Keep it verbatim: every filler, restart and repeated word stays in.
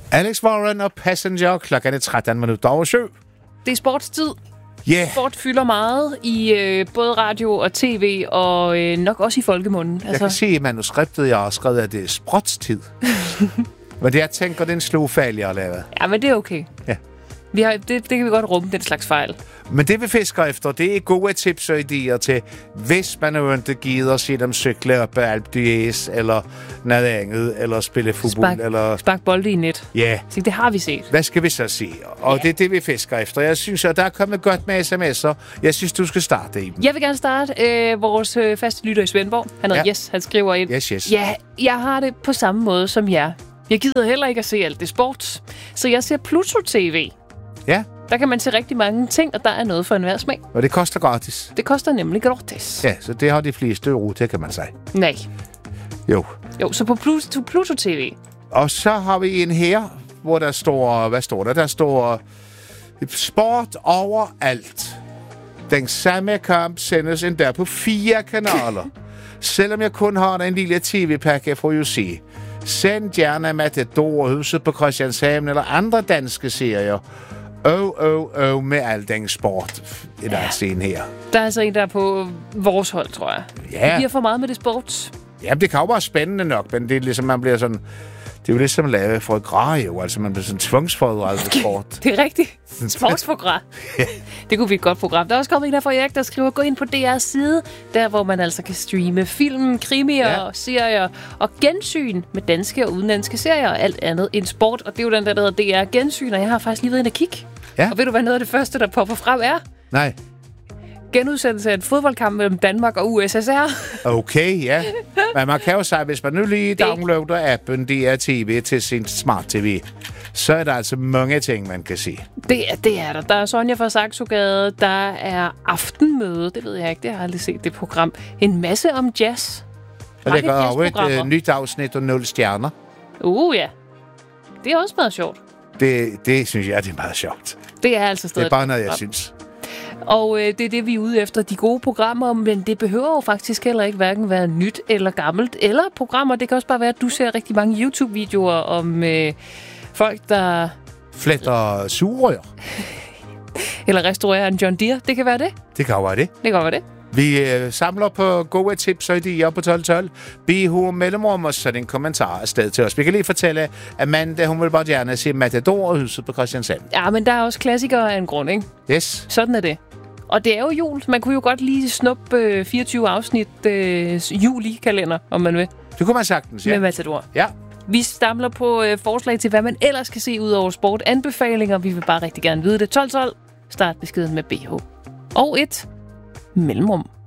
Alex Warren og Passenger, klokken er tretten minutter over syv. Det er sportstid. Ja. Yeah. Sport fylder meget i øh, både radio og tv, og øh, nok også i folkemunden. Altså... Jeg kan se i manuskriptet, jeg har skrevet, at det er sprotstid. Men det, jeg tænker, det er en slowfejl, jeg har lavet. Ja, men det er okay. Ja. Vi har, det, det kan vi godt rumme, den slags fejl. Men det vi fisker efter, det er gode tips og idéer til, hvis man jo ikke gider at se dem cykle op ad Alpe d'Huez, eller noget andet, eller spille fodbold, Spark, eller... Spark bolde i net. Ja. Yeah. Så det har vi set. Hvad skal vi så sige? Og yeah. det er det, vi fisker efter. Jeg synes, at der er kommet godt med sms'er. Jeg synes, du skal starte i dem. Jeg vil gerne starte øh, vores øh, faste lytter i Svendborg. Han hedder ja. Yes, han skriver ind. Yes, yes. Ja, jeg har det på samme måde som jer. Jeg gider heller ikke at se alt det sport. Så jeg ser Pluto T V. Ja. Der kan man se rigtig mange ting, og der er noget for enhver smag. Og det koster gratis. Det koster nemlig gratis. Ja, så det har de fleste euro til, kan man sige. Nej. Jo. Jo, så på Pluto, Pluto T V. Og så har vi en her, hvor der står... Hvad står der? Der står... Sport overalt. Den samme kamp sendes endda på fire kanaler. Selvom jeg kun har en lille tv-pakke fra U C. Send gerne Matador, Huset på Christianshavn eller andre danske serier. Åh, åh, åh, med al den sport, det der ja. er scene her. Der er altså en, der er på vores hold, tror jeg. Ja. Det bliver for meget med det sport. Jamen, det kan jo være spændende nok, men det er ligesom, man bliver sådan... Det er jo ligesom lavet for et græ, jo. Altså, man bliver sådan tvangsfodret af sport. Det er rigtigt. Sportsprogram. Det kunne blive et godt program. Der er også kommet en der fra Erik, der skriver, gå ind på D R's side, der hvor man altså kan streame film, krimier, ja. serier og gensyn med danske og udenlandske serier og alt andet end sport. Og det er jo den der, der hedder D R Gensyn, og jeg har faktisk lige været inde og kigge. Ja. Og ved du, hvad noget af det første, der popper frem er? Nej. Genudsendelse af en fodboldkamp mellem Danmark og U S S R. Okay, ja. Men man kan jo sige, hvis man nu lige downloader appen D R T V til sin smart T V, så er der altså mange ting, man kan se. Det er, det er der. Der er Sonja fra Saxogade, der er aftenmøde, det ved jeg ikke, det har jeg aldrig set, det program. En masse om jazz. Og det går over et uh, nyt afsnit og nul stjerner. Uh, ja. Det er også meget sjovt. Det, det synes jeg, det er meget sjovt. Det er altså stadig. Det er bare noget, jeg synes. Og øh, det er det, vi er ude efter, de gode programmer, men det behøver jo faktisk heller ikke hverken være nyt eller gammelt, eller programmer. Det kan også bare være, at du ser rigtig mange YouTube-videoer om øh, folk, der... Fletter sugerør. Eller restaurerer en John Deere. Det kan være det. Det kan jo være det. Det kan være det. Vi øh, samler på gode tips og idéer på tolv tolv. B H mellemrum og så en kommentar afsted til os. Vi kan lige fortælle, at Amanda, hun vil bare gerne se Matador og Huset på Christianshavn. Ja, men der er også klassikere af en grund, ikke? Yes. Sådan er det. Og det er jo jul. Man kunne jo godt lige snuppe øh, fireogtyve afsnit øh, juli-kalender, om man vil. Det kunne man sagtens, ja. Med Matador. Ja. Vi stamler på øh, forslag til, hvad man ellers kan se ud over sport. Anbefalinger, vi vil bare rigtig gerne vide det. tolv tolv. Start beskeden med B H. Og et mellemrum.